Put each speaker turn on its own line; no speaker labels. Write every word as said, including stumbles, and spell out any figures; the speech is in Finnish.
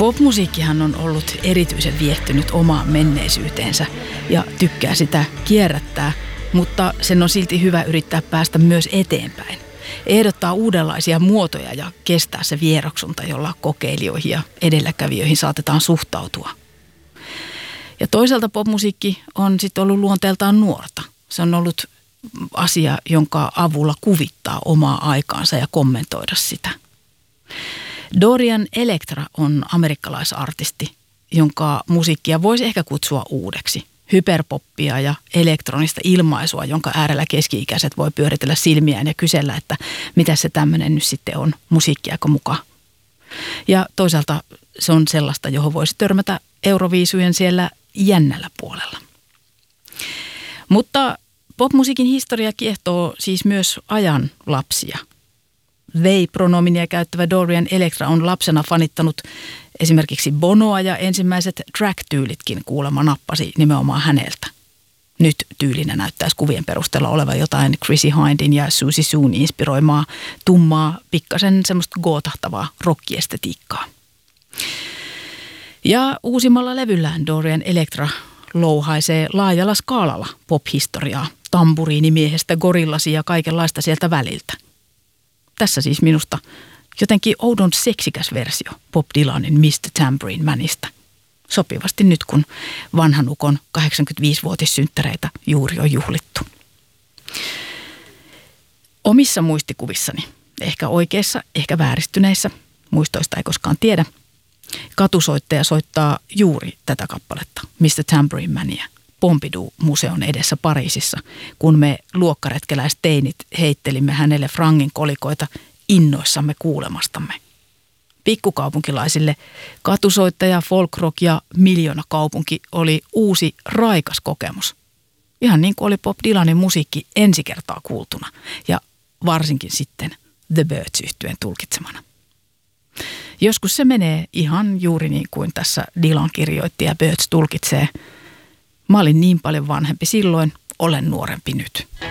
Popmusiikkihan on ollut erityisen viehtynyt omaan menneisyyteensä ja tykkää sitä kierrättää, mutta sen on silti hyvä yrittää päästä myös eteenpäin. Ehdottaa uudenlaisia muotoja ja kestää se vieroksunta, jolla kokeilijoihin ja edelläkävijöihin saatetaan suhtautua. Ja toisaalta popmusiikki on sitten ollut luonteeltaan nuorta. Se on ollut asia, jonka avulla kuvittaa omaa aikaansa ja kommentoida sitä. Dorian Electra on amerikkalaisartisti, jonka musiikkia voisi ehkä kutsua uudeksi. Hyperpoppia ja elektronista ilmaisua, jonka äärellä keski-ikäiset voi pyöritellä silmiään ja kysellä, että mitä se tämmöinen nyt sitten on, musiikkiako mukaan. Ja toisaalta se on sellaista, johon voisi törmätä Euroviisujen siellä jännällä puolella. Mutta popmusiikin historia kiehtoo siis myös ajan lapsia. They-pronominia käyttävä Dorian Electra on lapsena fanittanut esimerkiksi Bonoa ja ensimmäiset track-tyylitkin kuulemma nappasi nimenomaan häneltä. Nyt tyylinä näyttäisi kuvien perusteella olevan jotain Chrissy Hindin ja Susie Soon inspiroimaa tummaa, pikkasen semmoista gootahtavaa rockiestetiikkaa. Ja uusimmalla levyllään Dorian Electra louhaisee laajalla skaalalla pop-historiaa, tamburiinimiehestä gorillasi ja kaikenlaista sieltä väliltä. Tässä siis minusta jotenkin oudon seksikäs versio Bob Dylanin mister Tambourine Manista. Sopivasti nyt, kun vanhan ukon kahdeksankymmentäviisivuotissynttäreitä juuri on juhlittu. Omissa muistikuvissani, ehkä oikeissa, ehkä vääristyneissä, muistoista ei koskaan tiedä, katusoittaja soittaa juuri tätä kappaletta, mister Tambourine Mania, Pompidou-museon edessä Pariisissa, kun me luokkaretkeläisteinit heittelimme hänelle frangin kolikoita innoissamme kuulemastamme. Pikkukaupunkilaisille katusoittaja, folk rock ja miljoonakaupunki oli uusi raikas kokemus. Ihan niin kuin oli Bob Dylanin musiikki ensi kertaa kuultuna ja varsinkin sitten The Byrds-yhtyeen tulkitsemana. Joskus se menee ihan juuri niin kuin tässä Dylan kirjoitti ja Byrds tulkitsee. Mä olin niin paljon vanhempi silloin, olen nuorempi nyt.